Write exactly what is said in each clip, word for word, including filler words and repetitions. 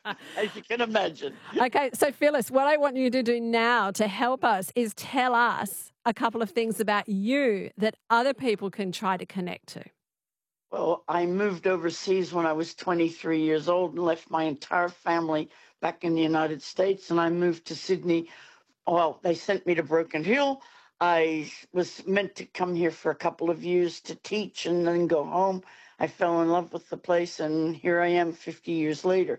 as you can imagine. Okay, so Phyllis, what I want you to do now to help us is tell us a couple of things about you that other people can try to connect to. Well, I moved overseas when I was twenty-three years old and left my entire family back in the United States, and I moved to Sydney. Well, they sent me to Broken Hill. I was meant to come here for a couple of years to teach and then go home. I fell in love with the place, and here I am fifty years later.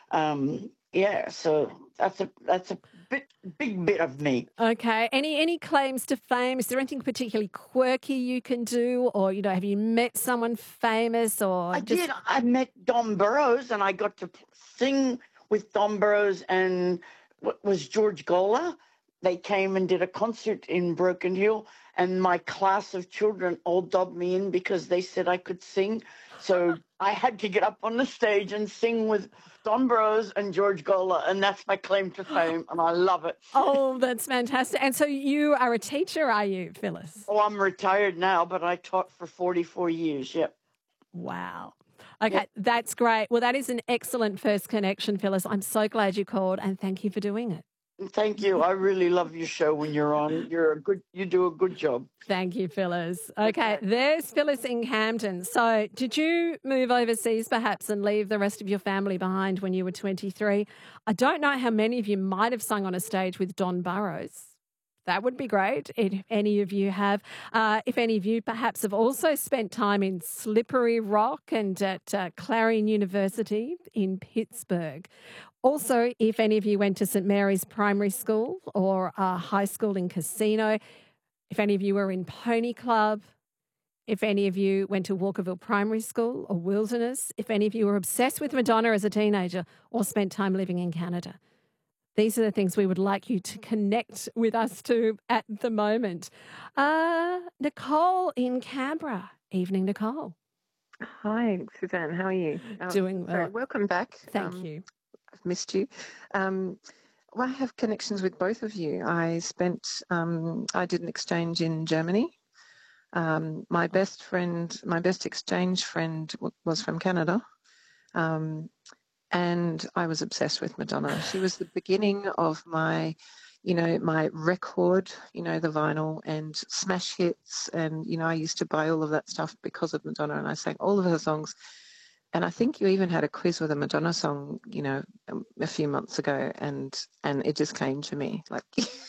Um, yeah, so that's a that's a bit big bit of me. Okay. Any any claims to fame? Is there anything particularly quirky you can do, or you know, have you met someone famous, or I just did. I met Don Burrows, and I got to p- sing with Don Burrows and what was George Gola. They came and did a concert in Broken Hill, and my class of children all dubbed me in because they said I could sing. So I had to get up on the stage and sing with Don Burrows and George Gola, and that's my claim to fame, and I love it. oh, that's fantastic. And so you are a teacher, are you, Phyllis? Oh, I'm retired now, but I taught for forty-four years. Yep. Wow. Okay, Yep. that's great. Well, that is an excellent first connection, Phyllis. I'm so glad you called, and thank you for doing it. Thank you. I really love your show when you're on. You're a good. You do a good job. Thank you, Phyllis. Okay, Okay. there's Phyllis in Camden. So, did you move overseas perhaps and leave the rest of your family behind when you were twenty-three? I don't know how many of you might have sung on a stage with Don Burrows. That would be great if any of you have. Uh, if any of you perhaps have also spent time in Slippery Rock and at uh, Clarion University in Pittsburgh. Also, if any of you went to St Mary's Primary School or uh, high school in Casino, if any of you were in Pony Club, if any of you went to Walkerville Primary School or Wilderness, if any of you were obsessed with Madonna as a teenager or spent time living in Canada. These are the things we would like you to connect with us to at the moment. Uh, Nicole in Canberra. Evening, Nicole. Hi, Suzanne. How are you? Um, Doing sorry, well. welcome back. Thank Um, you. I've missed you. Um, well, I have connections with both of you. I spent, um, I did an exchange in Germany. Um, my best friend, my best exchange friend w- was from Canada. Um, and I was obsessed with Madonna. She was the beginning of my, you know, my record, you know, the vinyl and smash hits. And, you know, I used to buy all of that stuff because of Madonna, and I sang all of her songs. And I think you even had a quiz with a Madonna song, you know, um, a few months ago, and and it just came to me like,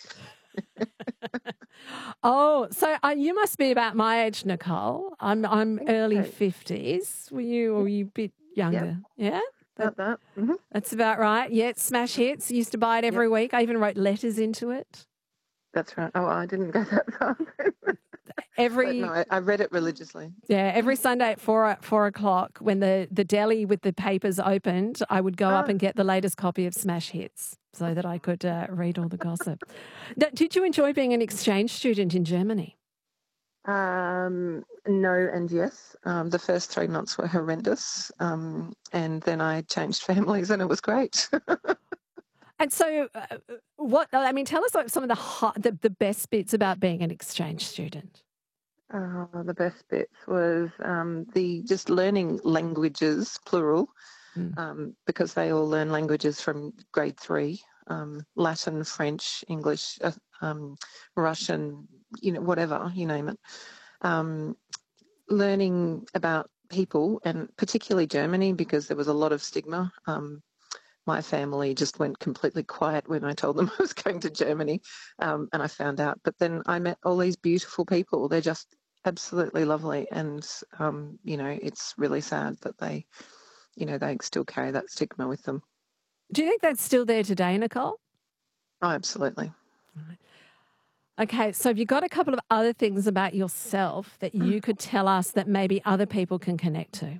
Oh, so uh, you must be about my age, Nicole. I'm I'm think early so. fifties. Were you, or Yep, were you a bit yep, younger? Yeah, that, about that. Hmm. that's about right. Yeah, smash hits. Used to buy it Yep, every week. I even wrote letters into it. that's right. Oh, I didn't go that far, but Every no, I, I read it religiously. Yeah, every Sunday at four at four o'clock, when the, the deli with the papers opened, I would go up Ah, and get the latest copy of Smash Hits so that I could uh, read all the gossip. Now, did you enjoy being an exchange student in Germany? um, no, and yes. Um, the first three months were horrendous, um, and then I changed families, and it was great. And so, uh, what I mean, tell us like some of the, hot, the the best bits about being an exchange student. Uh, the best bits was um, the just learning languages, plural, Mm. um, because they all learn languages from grade three, um, Latin, French, English, uh, um, Russian, you know, whatever, you name it. Um, learning about people, and particularly Germany, because there was a lot of stigma. Um, my family just went completely quiet when I told them I was going to Germany, um, and I found out. But then I met all these beautiful people. They're just absolutely lovely, and um, you know, it's really sad that they, you know, they still carry that stigma with them. Do you think that's still there today, Nicole? Oh, absolutely. Right. Okay, so have you got a couple of other things about yourself that you could tell us that maybe other people can connect to?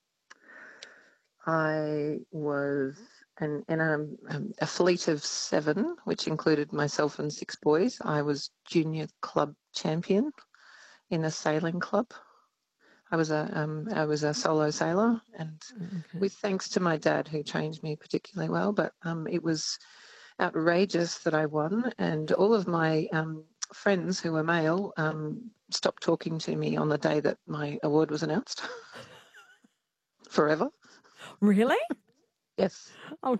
I was an, in a, um, a fleet of seven, which included myself and six boys. I was junior club champion in a sailing club. I was a um, I was a solo sailor, and Okay. with thanks to my dad who trained me particularly well. But um, it was outrageous that I won, and all of my um, friends who were male um, stopped talking to me on the day that my award was announced. Forever. Really? Yes. Oh,